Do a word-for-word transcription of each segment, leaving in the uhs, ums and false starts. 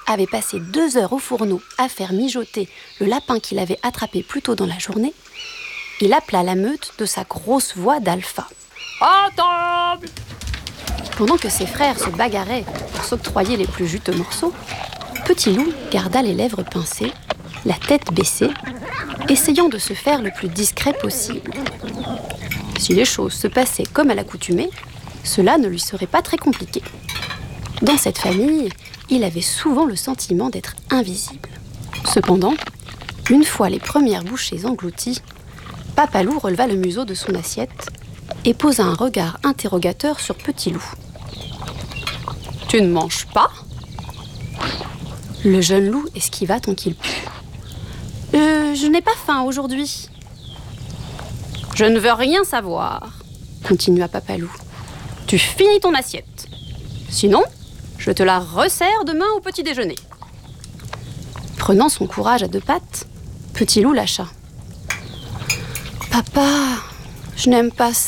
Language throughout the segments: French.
avait passé deux heures au fourneau à faire mijoter le lapin qu'il avait attrapé plus tôt dans la journée, il appela la meute de sa grosse voix d'alpha. À table! Pendant que ses frères se bagarraient pour s'octroyer les plus juteux morceaux, Petit Loup garda les lèvres pincées, la tête baissée, essayant de se faire le plus discret possible. Si les choses se passaient comme à l'accoutumée, cela ne lui serait pas très compliqué. Dans cette famille, il avait souvent le sentiment d'être invisible. Cependant, une fois les premières bouchées englouties, Papa Loup releva le museau de son assiette et posa un regard interrogateur sur Petit Loup. « Tu ne manges pas ?» Le jeune loup esquiva tant qu'il put. Euh, « Je n'ai pas faim aujourd'hui. »« Je ne veux rien savoir, » continua Papa Loup. « Tu finis ton assiette. Sinon, je te la resserre demain au petit déjeuner. » Prenant son courage à deux pattes, Petit Loup lâcha. « Papa, je n'aime pas ça. »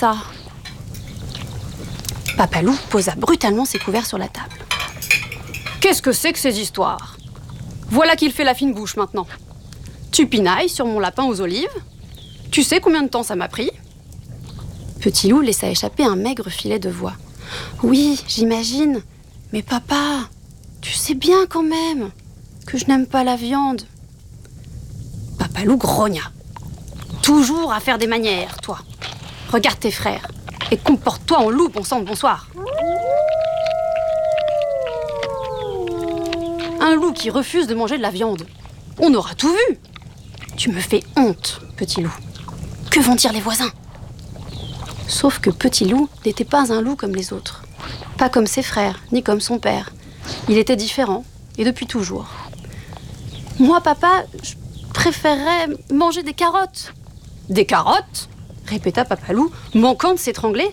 Papa Loup posa brutalement ses couverts sur la table. « Qu'est-ce que c'est que ces histoires ? Voilà qu'il fait la fine bouche maintenant. Tu pinailles sur mon lapin aux olives. Tu sais combien de temps ça m'a pris ? » Petit Loup laissa échapper un maigre filet de voix. « Oui, j'imagine. Mais papa, tu sais bien quand même que je n'aime pas la viande. » Papa Loup grogna. « Toujours à faire des manières, toi. Regarde tes frères et comporte-toi en loup, bon sang de bonsoir. » Un loup qui refuse de manger de la viande. On aura tout vu. Tu me fais honte, Petit Loup. Que vont dire les voisins ? Sauf que Petit Loup n'était pas un loup comme les autres. Pas comme ses frères, ni comme son père. Il était différent, et depuis toujours. Moi, papa, je préférerais manger des carottes. Des carottes ? Répéta Papa Loup, manquant de s'étrangler.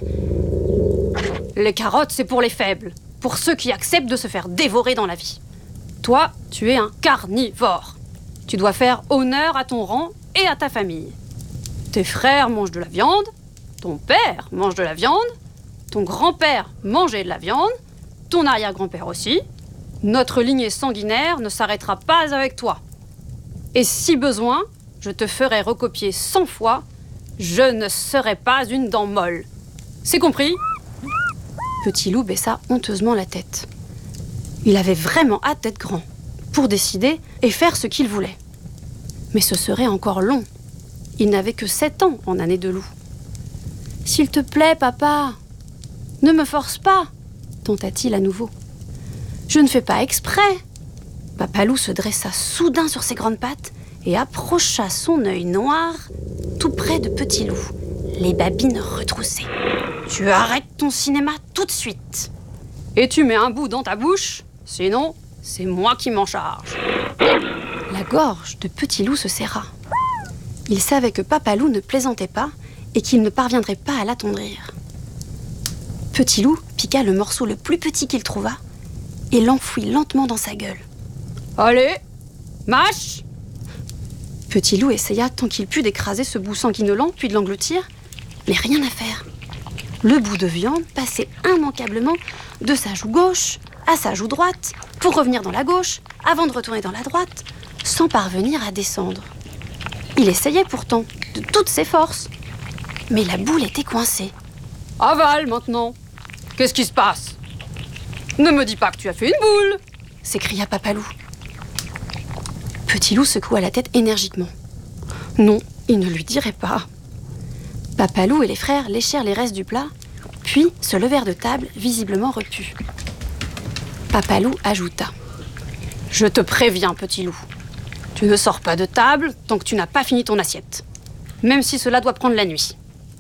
Les carottes, c'est pour les faibles, pour ceux qui acceptent de se faire dévorer dans la vie. Toi, tu es un carnivore. Tu dois faire honneur à ton rang et à ta famille. Tes frères mangent de la viande, ton père mange de la viande, ton grand-père mangeait de la viande, ton arrière-grand-père aussi. Notre lignée sanguinaire ne s'arrêtera pas avec toi. Et si besoin, je te ferai recopier cent fois, je ne serai pas une dent molle. C'est compris ? Petit Loup baissa honteusement la tête. Il avait vraiment hâte d'être grand, pour décider et faire ce qu'il voulait. Mais ce serait encore long. Il n'avait que sept ans en année de loup. « S'il te plaît, papa, ne me force pas !» tenta-t-il à nouveau. « Je ne fais pas exprès !» Papa Loup se dressa soudain sur ses grandes pattes et approcha son œil noir tout près de Petit Loup, les babines retroussées. « Tu arrêtes ton cinéma tout de suite !» Et tu mets un bout dans ta bouche, sinon, c'est moi qui m'en charge. La gorge de Petit Loup se serra. Il savait que Papa Loup ne plaisantait pas et qu'il ne parviendrait pas à l'attendrir. Petit Loup piqua le morceau le plus petit qu'il trouva et l'enfouit lentement dans sa gueule. « Allez, mâche !» Petit Loup essaya tant qu'il put d'écraser ce bout sanguinolent puis de l'engloutir, mais rien à faire. Le bout de viande passait immanquablement de sa joue gauche à sa joue droite, pour revenir dans la gauche, avant de retourner dans la droite, sans parvenir à descendre. Il essayait pourtant, de toutes ses forces, mais la boule était coincée. « Avale maintenant ! Qu'est-ce qui se passe ? Ne me dis pas que tu as fait une boule !» s'écria Papa Loup. Petit Loup secoua la tête énergiquement. Non, il ne lui dirait pas. Papa Loup et les frères léchèrent les restes du plat, puis se levèrent de table, visiblement repus. Papa Loup ajouta. « Je te préviens, Petit Loup. Tu ne sors pas de table tant que tu n'as pas fini ton assiette, même si cela doit prendre la nuit. »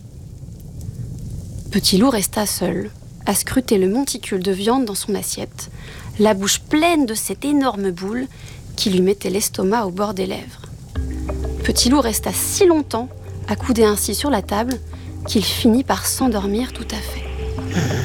Petit Loup resta seul, à scruter le monticule de viande dans son assiette, la bouche pleine de cette énorme boule qui lui mettait l'estomac au bord des lèvres. Petit Loup resta si longtemps, accoudé ainsi sur la table, qu'il finit par s'endormir tout à fait.